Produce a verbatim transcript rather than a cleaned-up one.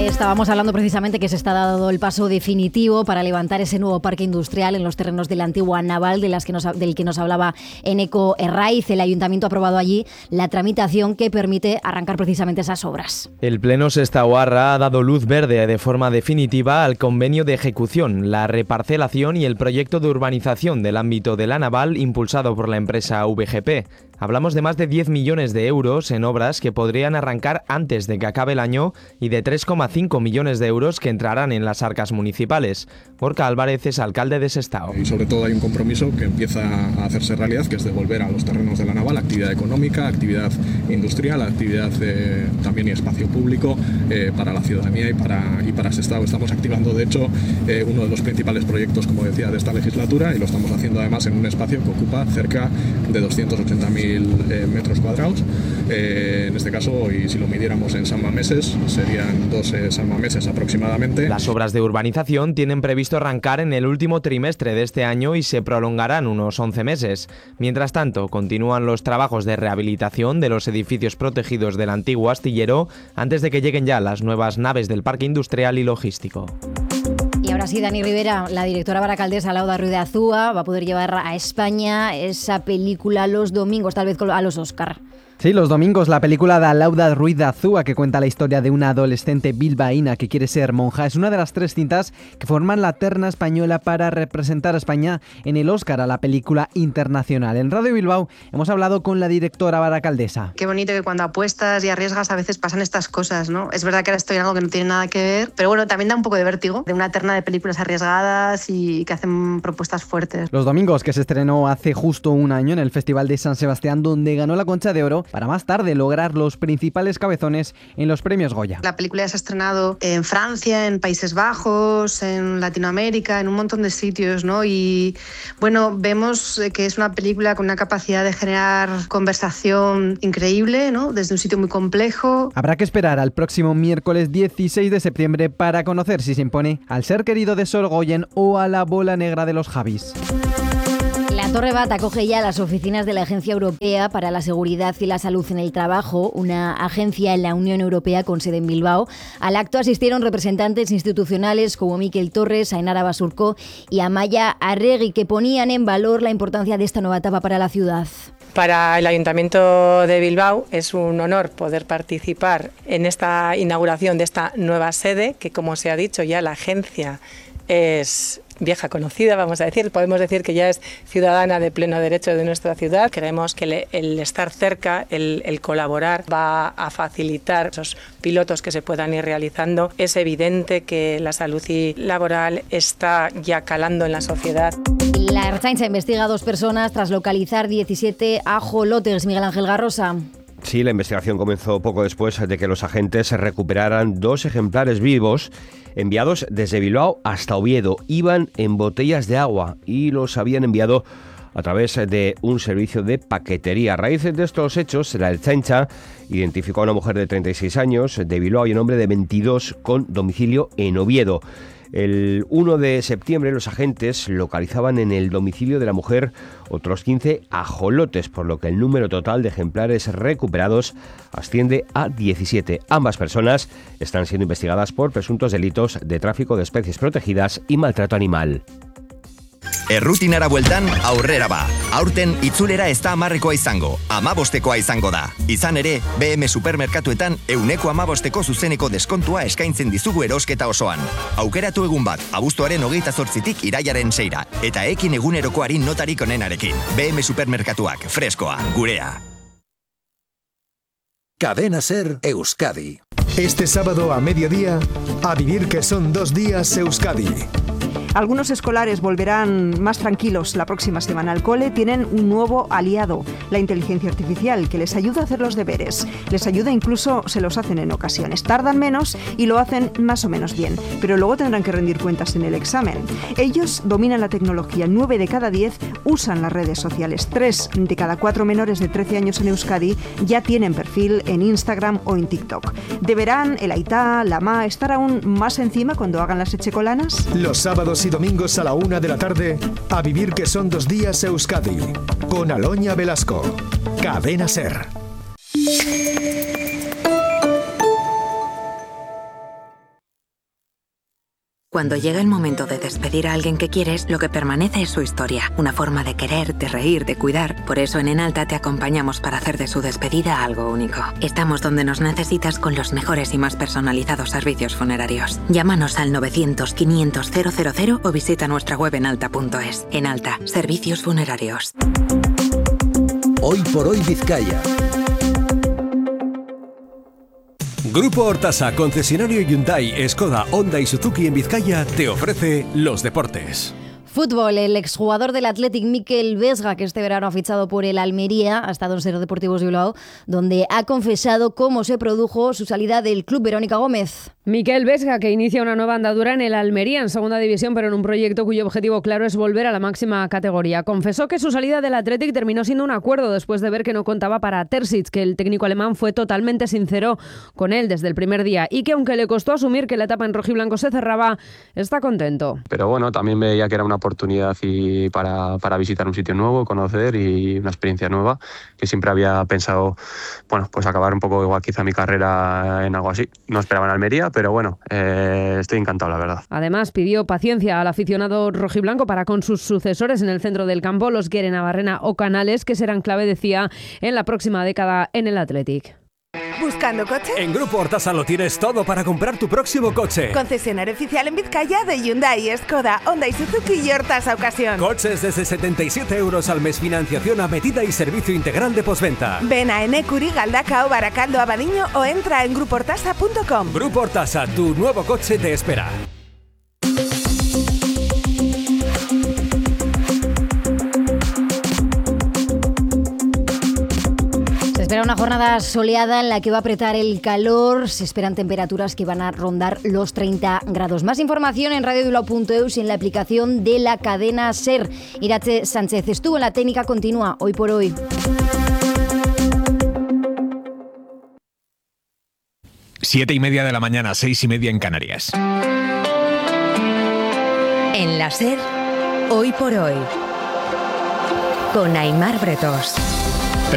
Estábamos hablando precisamente que se está dando el paso definitivo para levantar ese nuevo parque industrial en los terrenos de la antigua naval de las que nos, del que nos hablaba Eneko Herraiz. El ayuntamiento ha aprobado allí la tramitación que permite arrancar precisamente esas obras. El Pleno Sestauarra ha dado luz verde de forma definitiva al convenio de ejecución, la reparcelación y el proyecto de urbanización del ámbito de la naval impulsado por la empresa V G P. Hablamos de más de diez millones de euros en obras que podrían arrancar antes de que acabe el año y de tres coma cinco millones de euros que entrarán en las arcas municipales. Gorka Álvarez es alcalde de Sestao. Y sobre todo hay un compromiso que empieza a hacerse realidad, que es devolver a los terrenos de la naval actividad económica, actividad industrial, actividad eh, también y espacio público eh, para la ciudadanía y para, y para Sestao. Estamos activando, de hecho, eh, uno de los principales proyectos, como decía, de esta legislatura, y lo estamos haciendo además en un espacio que ocupa cerca de doscientos ochenta mil eh, metros cuadrados. Eh, en este caso, y si lo midiéramos en sanmameses, serían doce sanmameses aproximadamente. Las obras de urbanización tienen previsto arrancar en el último trimestre de este año y se prolongarán unos once meses. Mientras tanto, continúan los trabajos de rehabilitación de los edificios protegidos del antiguo astillero antes de que lleguen ya las nuevas naves del parque industrial y logístico. Y ahora sí, Dani Rivera, la directora baracaldesa Lauda Ruiz de Azúa, va a poder llevar a España esa película los domingos, tal vez a los Oscar. Sí, los domingos, la película de Lauda Ruiz de Azúa, que cuenta la historia de una adolescente bilbaína que quiere ser monja, es una de las tres cintas que forman la terna española para representar a España en el Oscar a la película internacional. En Radio Bilbao hemos hablado con la directora baracaldesa. Qué bonito que cuando apuestas y arriesgas a veces pasan estas cosas, ¿no? Es verdad que ahora estoy en algo que no tiene nada que ver, pero bueno, también da un poco de vértigo de una terna de películas arriesgadas y que hacen propuestas fuertes. Los domingos, que se estrenó hace justo un año en el Festival de San Sebastián, donde ganó la Concha de Oro, para más tarde lograr los principales cabezones en los premios Goya. La película ya se ha estrenado en Francia, en Países Bajos, en Latinoamérica, en un montón de sitios, ¿no? Y bueno, vemos que es una película con una capacidad de generar conversación increíble, ¿no? Desde un sitio muy complejo. Habrá que esperar al próximo miércoles dieciséis de septiembre para conocer si se impone al ser querido de Sorgoyen o a la bola negra de los Javis. La Torre Bat acoge ya las oficinas de la Agencia Europea para la Seguridad y la Salud en el Trabajo, una agencia en la Unión Europea con sede en Bilbao. Al acto asistieron representantes institucionales como Miquel Torres, Ainara Basurco y Amaya Arregui, que ponían en valor la importancia de esta nueva etapa para la ciudad. Para el Ayuntamiento de Bilbao es un honor poder participar en esta inauguración de esta nueva sede, que, como se ha dicho ya, la agencia es vieja conocida, vamos a decir, podemos decir que ya es ciudadana de pleno derecho de nuestra ciudad. Creemos que le, el estar cerca, el, el colaborar, va a facilitar esos pilotos que se puedan ir realizando. Es evidente que la salud y laboral está ya calando en la sociedad. La Ertzaintza investiga a dos personas tras localizar diecisiete ajolotes. Miguel Ángel Garrosa. Sí, la investigación comenzó poco después de que los agentes recuperaran dos ejemplares vivos enviados desde Bilbao hasta Oviedo. Iban en botellas de agua y los habían enviado a través de un servicio de paquetería. A raíz de estos hechos, la Ertzaintza identificó a una mujer de treinta y seis años de Bilbao y un hombre de veintidós con domicilio en Oviedo. El uno de septiembre los agentes localizaban en el domicilio de la mujer otros quince ajolotes, por lo que el número total de ejemplares recuperados asciende a diecisiete. Ambas personas están siendo investigadas por presuntos delitos de tráfico de especies protegidas y maltrato animal. Errutinara bueltan aurrera ba. Aurten itzulera ez da hamarrekoa izango, hamabostekoa izango da. Izan ere, B M supermerkatuetan euneko hamabosteko zuzeneko deskontua eskaintzen dizugu erosketa osoan. Aukeratu egun bat, abuztuaren hogeita zortzitik irailaren seira, eta ekin egunerokoari notarik onenarekin. B M supermerkatuak, freskoa, gurea. Cadena Ser Euskadi. Este sábado a mediodía, a vivir que son dos días Euskadi. Algunos escolares volverán más tranquilos la próxima semana al cole. Tienen un nuevo aliado, la inteligencia artificial, que les ayuda a hacer los deberes. Les ayuda, incluso se los hacen en ocasiones. Tardan menos y lo hacen más o menos bien, pero luego tendrán que rendir cuentas en el examen. Ellos dominan la tecnología. Nueve de cada diez usan las redes sociales. Tres de cada cuatro menores de trece años en Euskadi ya tienen perfil en Instagram o en TikTok. ¿Deberán el aitá, la ama, estar aún más encima cuando hagan las echecolanas? Los sábados y domingos a la una de la tarde, a vivir que son dos días Euskadi, con Aloña Velasco. Cadena Ser. Cuando llega el momento de despedir a alguien que quieres, lo que permanece es su historia, una forma de querer, de reír, de cuidar. Por eso en Enalta te acompañamos para hacer de su despedida algo único. Estamos donde nos necesitas con los mejores y más personalizados servicios funerarios. Llámanos al novecientos, quinientos, cero cero cero o visita nuestra web enalta punto es. Enalta, servicios funerarios. Hoy por hoy Vizcaya. Grupo Hortasa, concesionario Hyundai, Skoda, Honda y Suzuki en Vizcaya, te ofrece los deportes. Fútbol, el exjugador del Athletic Mikel Vesga, que este verano ha fichado por el Almería, ha estado en Ser Deportivos de Bilbao, donde ha confesado cómo se produjo su salida del club. Verónica Gómez. Mikel Vesga, que inicia una nueva andadura en el Almería, en segunda división, pero en un proyecto cuyo objetivo claro es volver a la máxima categoría. Confesó que su salida del Athletic terminó siendo un acuerdo después de ver que no contaba para Terzic, que el técnico alemán fue totalmente sincero con él desde el primer día y que aunque le costó asumir que la etapa en rojiblanco se cerraba, está contento. Pero bueno, también veía que era una oportunidad y para, para visitar un sitio nuevo, conocer y una experiencia nueva, que siempre había pensado, bueno, pues acabar un poco igual quizá mi carrera en algo así. No esperaba en Almería, pero bueno, eh, estoy encantado, la verdad. Además, pidió paciencia al aficionado rojiblanco para con sus sucesores en el centro del campo, los Guere Navarrena o Canales, que serán clave, decía, en la próxima década en el Athletic. ¿Buscando coche? En Grupo Hortasa lo tienes todo para comprar tu próximo coche. Concesionario oficial en Vizcaya de Hyundai, Skoda, Honda y Suzuki y Hortasa Ocasión. Coches desde setenta y siete euros al mes, financiación a medida y servicio integral de postventa. Ven a Enecuri, Galdacao, Baracaldo, Abadiño o entra en grupo hortasa punto com. Grupo Hortasa, tu nuevo coche te espera. Se espera una jornada soleada en la que va a apretar el calor. Se esperan temperaturas que van a rondar los treinta grados. Más información en radio bilbao punto eus y en la aplicación de la cadena SER. Irache Sánchez estuvo en la técnica, continúa Hoy por Hoy. Siete y media de la mañana, seis y media en Canarias. En la SER, Hoy por Hoy, con Aimar Bretos.